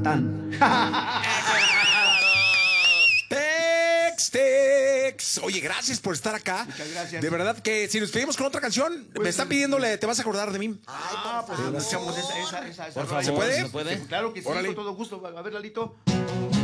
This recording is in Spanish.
Patán. Tex. Oye, gracias por estar acá. Muchas gracias. De verdad que si nos pedimos con otra canción, me están pidiéndole, ¿te vas a acordar de mí? Pues escuchamos esa Por rola. favor, ¿se puede? Claro que sí, Órale. con todo gusto. A ver, Lalito.